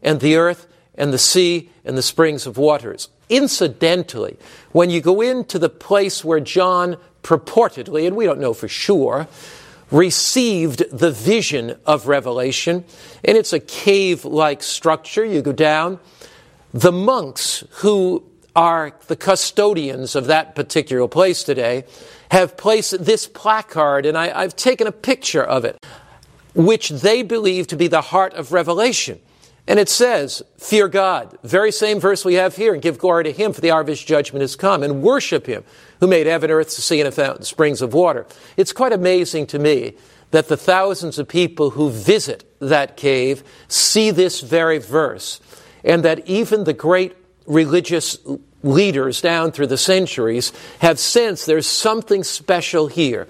and the earth and the sea and the springs of waters. Incidentally, when you go into the place where John purportedly, and we don't know for sure, received the vision of Revelation, and it's a cave-like structure. You go down. The monks who are the custodians of that particular place today have placed this placard, and I've taken a picture of it, which they believe to be the heart of Revelation. And it says, fear God, very same verse we have here, and give glory to him, for the hour of his judgment has come, and worship him, who made heaven, earth, the sea, and the fountain, springs of water. It's quite amazing to me that the thousands of people who visit that cave see this very verse, and that even the great religious leaders down through the centuries have sensed there's something special here,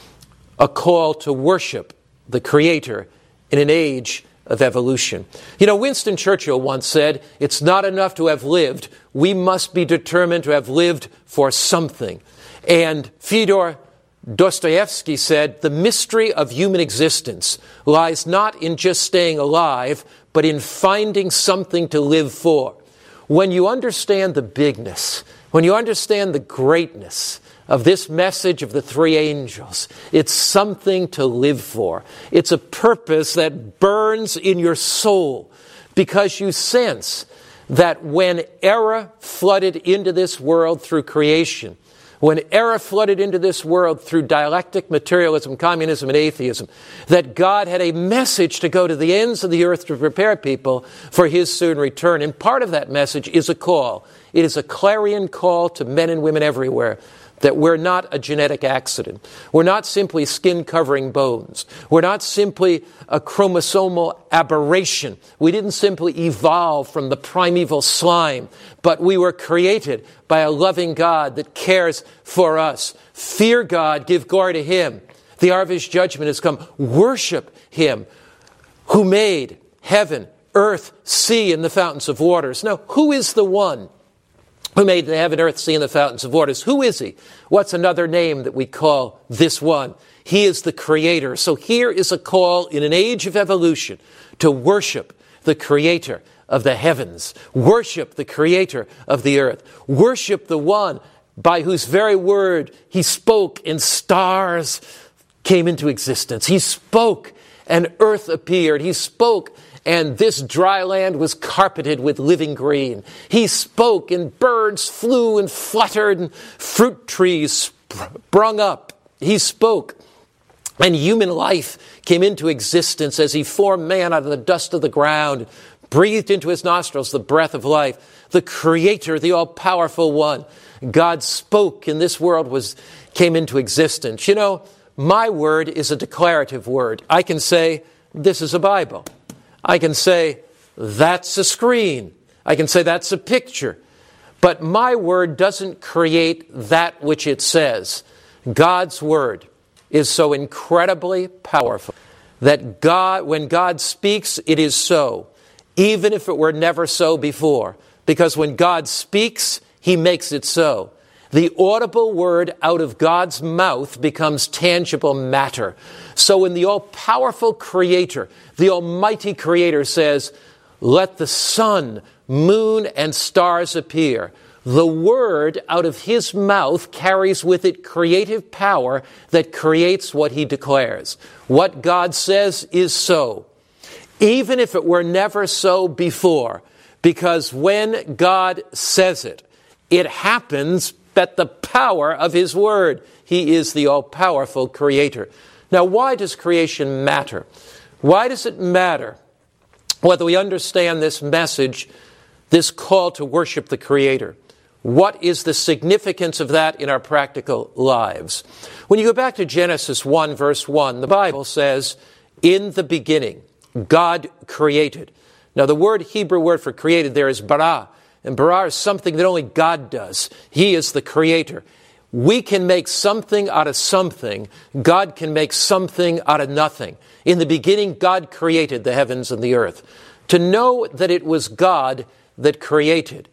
a call to worship the Creator in an age of evolution. You know, Winston Churchill once said, it's not enough to have lived, we must be determined to have lived for something. And Fyodor Dostoevsky said, the mystery of human existence lies not in just staying alive, but in finding something to live for. When you understand the bigness, when you understand the greatness of this message of the three angels, it's something to live for. It's a purpose that burns in your soul because you sense that when error flooded into this world through creation, when error flooded into this world through dialectic materialism, communism, and atheism, that God had a message to go to the ends of the earth to prepare people for his soon return. And part of that message is a call. It is a clarion call to men and women everywhere that we're not a genetic accident. We're not simply skin-covering bones. We're not simply a chromosomal aberration. We didn't simply evolve from the primeval slime, but we were created by a loving God that cares for us. Fear God, give glory to him. The hour of his judgment has come. Worship him who made heaven, earth, sea, and the fountains of waters. Now, who is the one who made the heaven, earth, sea, and the fountains of waters? Who is he? What's another name that we call this one? He is the Creator. So here is a call in an age of evolution to worship the Creator of the heavens. Worship the Creator of the earth. Worship the one by whose very word he spoke and stars came into existence. He spoke and earth appeared. He spoke and this dry land was carpeted with living green. He spoke, and birds flew and fluttered, and fruit trees sprung up. He spoke, and human life came into existence as he formed man out of the dust of the ground, breathed into his nostrils the breath of life. The Creator, the all-powerful one, God spoke, and this world came into existence. You know, my word is a declarative word. I can say, this is a Bible. I can say, that's a screen. I can say, that's a picture. But my word doesn't create that which it says. God's word is so incredibly powerful that when God speaks, it is so, even if it were never so before. Because when God speaks, he makes it so. The audible word out of God's mouth becomes tangible matter. So when the all-powerful Creator, the almighty Creator says, let the sun, moon, and stars appear, the word out of his mouth carries with it creative power that creates what he declares. What God says is so, even if it were never so before, because when God says it, it happens at the power of his word. He is the all-powerful Creator. Now, why does creation matter? Why does it matter whether we understand this message, this call to worship the Creator? What is the significance of that in our practical lives? When you go back to Genesis 1, verse 1, the Bible says, in the beginning, God created. Now, the Hebrew word for created there is bara. And bara is something that only God does. He is the Creator. We can make something out of something. God can make something out of nothing. In the beginning, God created the heavens and the earth. To know that it was God that created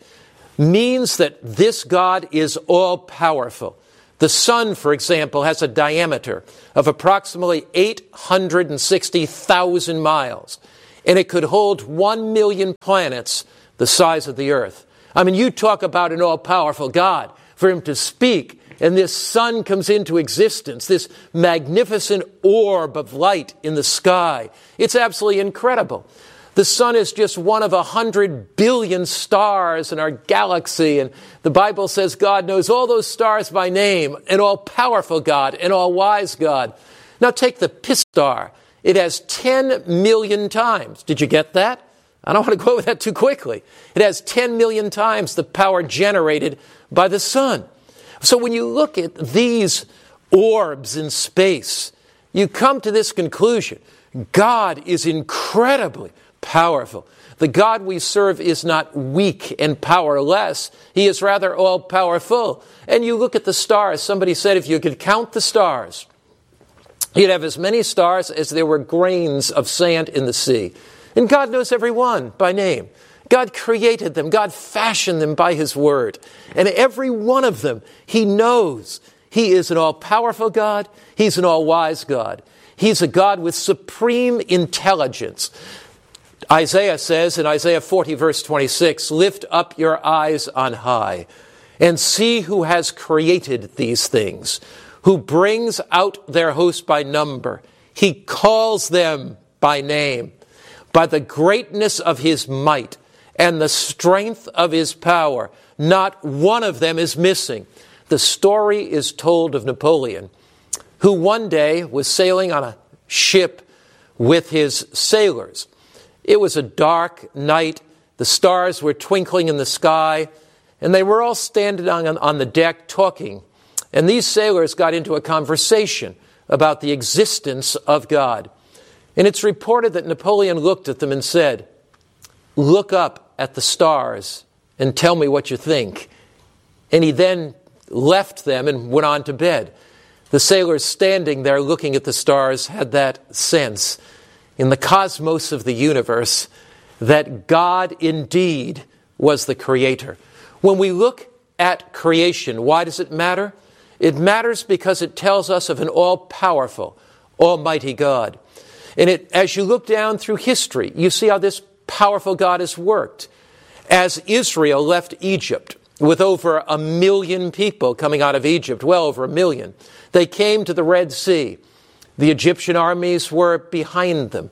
means that this God is all-powerful. The sun, for example, has a diameter of approximately 860,000 miles. and it could hold 1 million planets the size of the earth. I mean, you talk about an all-powerful God. For him to speak, and this sun comes into existence, this magnificent orb of light in the sky. It's absolutely incredible. The sun is just one of 100 billion stars in our galaxy, and the Bible says God knows all those stars by name, an all-powerful God, an all-wise God. Now take the Pistar. It has 10 million times. Did you get that? I don't want to go over that too quickly. It has 10 million times the power generated by the sun. So when you look at these orbs in space, you come to this conclusion. God is incredibly powerful. The God we serve is not weak and powerless. He is rather all-powerful. And you look at the stars. Somebody said if you could count the stars, you'd have as many stars as there were grains of sand in the sea. And God knows every one by name. God created them. God fashioned them by his word. And every one of them, he knows. He is an all-powerful God. He's an all-wise God. He's a God with supreme intelligence. Isaiah says in Isaiah 40, verse 26, "Lift up your eyes on high and see who has created these things, who brings out their host by number. He calls them by name. By the greatness of his might and the strength of his power, not one of them is missing." The story is told of Napoleon, who one day was sailing on a ship with his sailors. It was a dark night. The stars were twinkling in the sky, and they were all standing on the deck talking. And these sailors got into a conversation about the existence of God. And it's reported that Napoleon looked at them and said, "Look up at the stars and tell me what you think." And he then left them and went on to bed. The sailors standing there looking at the stars had that sense in the cosmos of the universe that God indeed was the creator. When we look at creation, why does it matter? It matters because it tells us of an all-powerful, almighty God. And as you look down through history, you see how this powerful God has worked. As Israel left Egypt with over 1 million people coming out of Egypt, well over 1 million, they came to the Red Sea. The Egyptian armies were behind them.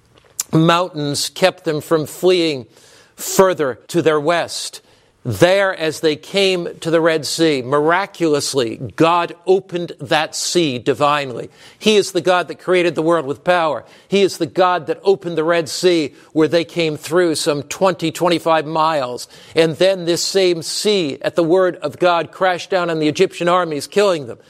Mountains kept them from fleeing further to their west. There, as they came to the Red Sea, miraculously, God opened that sea divinely. He is the God that created the world with power. He is the God that opened the Red Sea where they came through some 20, 25 miles. And then this same sea, at the word of God, crashed down on the Egyptian armies, killing them.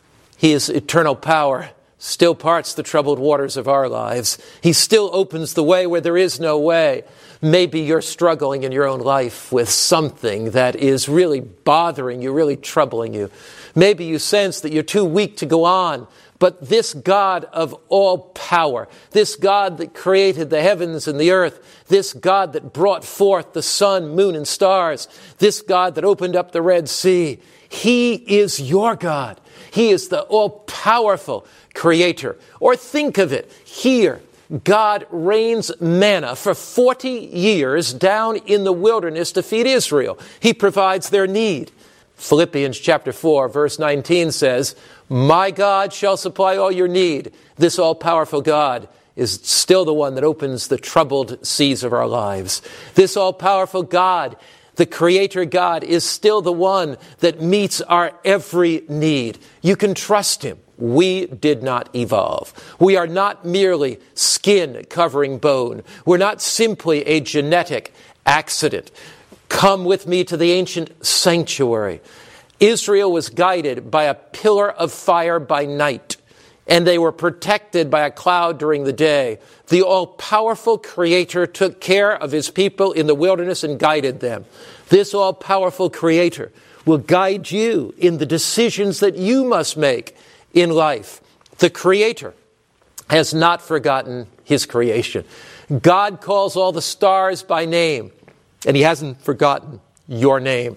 He is eternal power, still parts the troubled waters of our lives. He still opens the way where there is no way. Maybe you're struggling in your own life with something that is really bothering you, really troubling you. Maybe you sense that you're too weak to go on. But this God of all power, this God that created the heavens and the earth, this God that brought forth the sun, moon, and stars, this God that opened up the Red Sea, he is your God. He is the all-powerful creator. Or think of it here. God rains manna for 40 years down in the wilderness to feed Israel. He provides their need. Philippians chapter 4, verse 19 says, "My God shall supply all your need." This all-powerful God is still the one that opens the troubled seas of our lives. This all-powerful God, the Creator God, is still the one that meets our every need. You can trust him. We did not evolve. We are not merely skin covering bone. We're not simply a genetic accident. Come with me to the ancient sanctuary. Israel was guided by a pillar of fire by night, and they were protected by a cloud during the day. The all-powerful Creator took care of his people in the wilderness and guided them. This all-powerful Creator will guide you in the decisions that you must make in life. The Creator has not forgotten his creation. God calls all the stars by name, and he hasn't forgotten your name.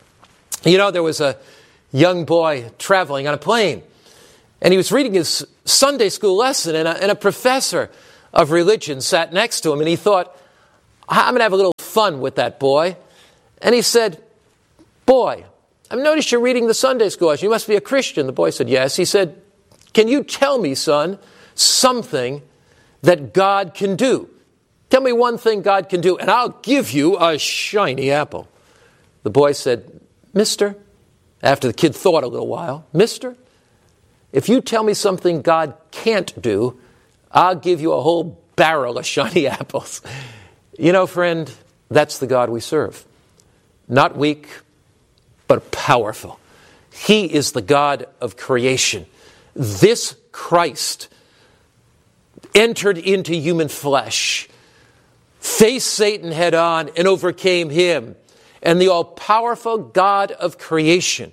You know, there was a young boy traveling on a plane, and he was reading his Sunday school lesson, and a professor of religion sat next to him, and he thought, I'm going to have a little fun with that boy. And he said, boy, I've noticed you're reading the Sunday school. You must be a Christian. The boy said, yes. He said, can you tell me, son, something that God can do? Tell me one thing God can do, and I'll give you a shiny apple. The boy said, mister, after the kid thought a little while, mister, if you tell me something God can't do, I'll give you a whole barrel of shiny apples. You know, friend, that's the God we serve. Not weak, but powerful. He is the God of creation. This Christ entered into human flesh, faced Satan head on, and overcame him. And the all-powerful God of creation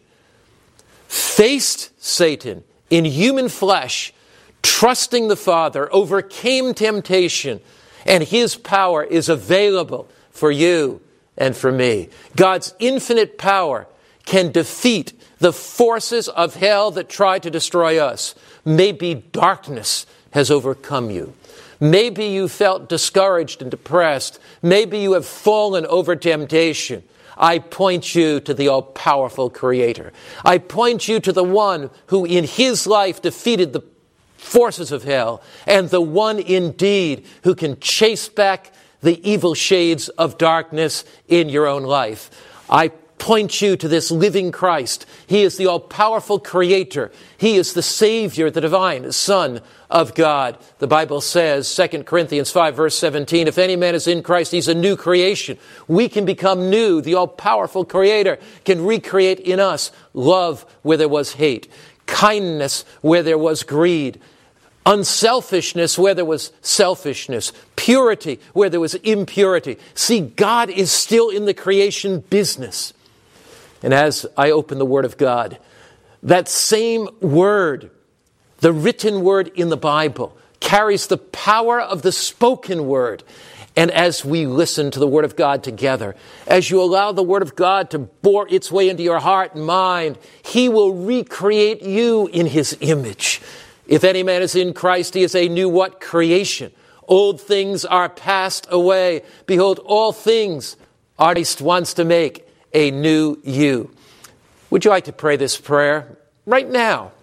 faced Satan in human flesh, trusting the Father, overcame temptation, and his power is available for you and for me. God's infinite power can defeat the forces of hell that try to destroy us. Maybe darkness has overcome you. Maybe you felt discouraged and depressed. Maybe you have fallen over temptation. I point you to the all-powerful Creator. I point you to the one who in his life defeated the forces of hell, and the one indeed who can chase back the evil shades of darkness in your own life. I point you to this living Christ. He is the all-powerful Creator. He is the Savior, the divine Son of God. The Bible says, 2 Corinthians 5, verse 17, if any man is in Christ, he's a new creation. We can become new. The all-powerful Creator can recreate in us love where there was hate, kindness where there was greed, unselfishness where there was selfishness, purity where there was impurity. See, God is still in the creation business. And as I open the Word of God, that same Word, the written Word in the Bible, carries the power of the spoken Word. And as we listen to the Word of God together, as you allow the Word of God to bore its way into your heart and mind, He will recreate you in His image. If any man is in Christ, he is a new what? Creation. Old things are passed away. Behold, all things Christ wants to make a new you. Would you like to pray this prayer right now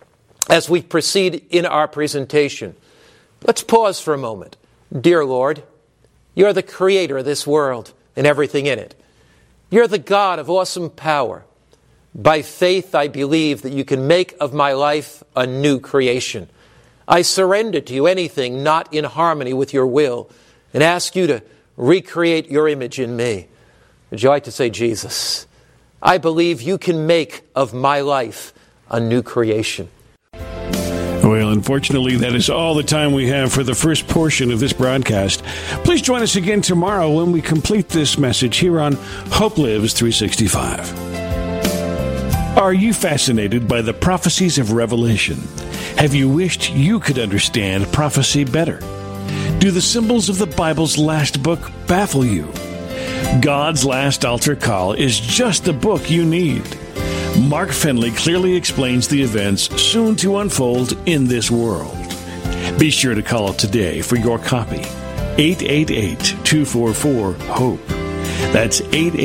as we proceed in our presentation? Let's pause for a moment. Dear Lord, you're the creator of this world and everything in it. You're the God of awesome power. By faith, I believe that you can make of my life a new creation. I surrender to you anything not in harmony with your will and ask you to recreate your image in me. Would you like to say, Jesus, I believe you can make of my life a new creation. Well, unfortunately, that is all the time we have for the first portion of this broadcast. Please join us again tomorrow when we complete this message here on Hope Lives 365. Are you fascinated by the prophecies of Revelation? Have you wished you could understand prophecy better? Do the symbols of the Bible's last book baffle you? God's Last Altar Call is just the book you need. Mark Finley clearly explains the events soon to unfold in this world. Be sure to call today for your copy. 888-244-HOPE. That's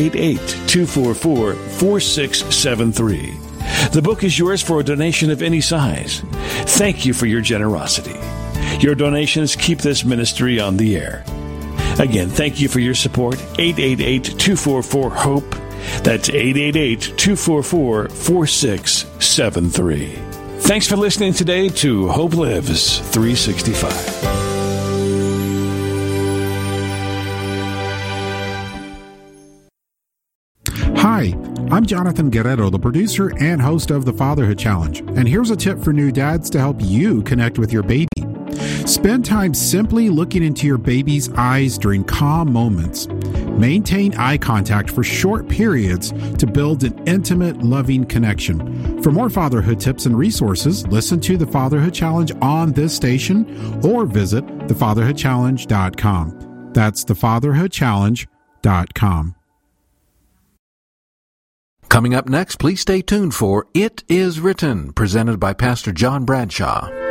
888-244-4673. The book is yours for a donation of any size. Thank you for your generosity. Your donations keep this ministry on the air. Again, thank you for your support. 888-244-HOPE. That's 888-244-4673. Thanks for listening today to Hope Lives 365. Hi, I'm Jonathan Guerrero, the producer and host of the Fatherhood Challenge. And here's a tip for new dads to help you connect with your baby. Spend time simply looking into your baby's eyes during calm moments. Maintain eye contact for short periods to build an intimate, loving connection. For more fatherhood tips and resources, listen to the Fatherhood Challenge on this station or visit thefatherhoodchallenge.com. That's thefatherhoodchallenge.com. Coming up next, please stay tuned for It Is Written, presented by Pastor John Bradshaw.